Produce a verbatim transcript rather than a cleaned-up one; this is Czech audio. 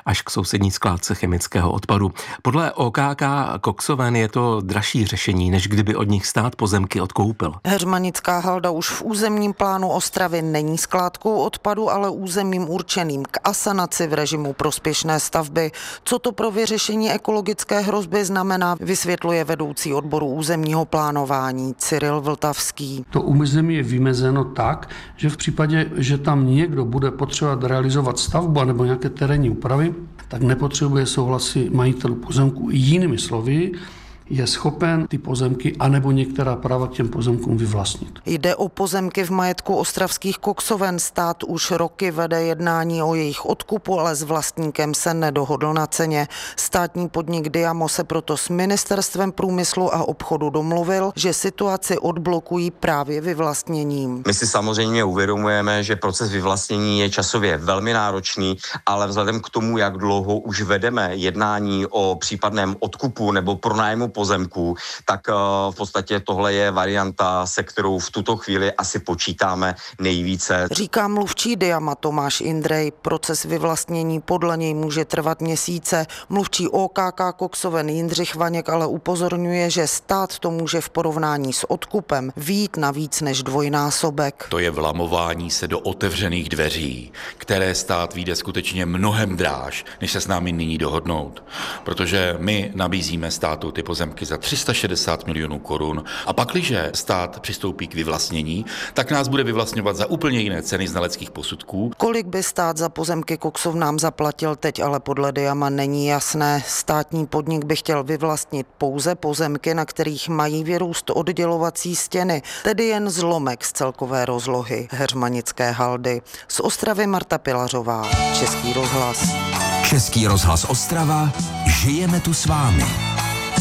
až k sousední skládce chemického odpadu. Podle O K K Koksoven je to dražší řešení, než kdyby od nich stát pozemky odkoupil. Heřmanická halda už v územním plánu Ostravy není skládkou odpadu, ale územím určeným k asanaci v režimu prospěšné stavby. Co to pro vyřešení ekologické hrozby znamená, vysvětluje vedoucí odboru územního plánování Cyril Vltavský. To území je vymezeno tak, že v případě, že tam někdo bude potřebovat realizovat stavbu nebo nějaké terénní úpravy, tak nepotřebuje souhlasy majitelů pozemků. Jinými slovy, je schopen ty pozemky anebo některá práva k těm pozemkům vyvlastnit. Jde o pozemky v majetku ostravských koksoven. Stát už roky vede jednání o jejich odkupu, ale s vlastníkem se nedohodl na ceně. Státní podnik Diamo se proto s Ministerstvem průmyslu a obchodu domluvil, že situaci odblokují právě vyvlastněním. My si samozřejmě uvědomujeme, že proces vyvlastnění je časově velmi náročný, ale vzhledem k tomu, jak dlouho už vedeme jednání o případném odkupu nebo pronájmu pozemků, tak v podstatě tohle je varianta, se kterou v tuto chvíli asi počítáme nejvíce. Říká mluvčí Diama Tomáš Indrej. Proces vyvlastnění podle něj může trvat měsíce. Mluvčí O K K Koksoven Jindřich Vaněk ale upozorňuje, že stát to může v porovnání s odkupem vyjít na víc než dvojnásobek. To je vlamování se do otevřených dveří, které stát vyjde skutečně mnohem dráž, než se s námi nyní dohodnout. Protože my nabízíme státu ty pozemky za tři sta šedesát milionů korun a pakliže stát přistoupí k vyvlastnění, tak nás bude vyvlastňovat za úplně jiné ceny znaleckých posudků. Kolik by stát za pozemky koksovnám zaplatil teď, ale podle Diama není jasné. Státní podnik by chtěl vyvlastnit pouze pozemky, na kterých mají vyrůst oddělovací stěny, tedy jen zlomek z celkové rozlohy Heřmanické haldy. Z Ostravy Marta Pilařová, Český rozhlas. Český rozhlas Ostrava, žijeme tu s vámi.